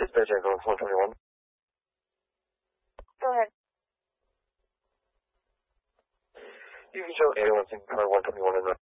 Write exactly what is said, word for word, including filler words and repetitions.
Dispatch Echo one twenty-one. Go ahead. You can show A one car one twenty-one in the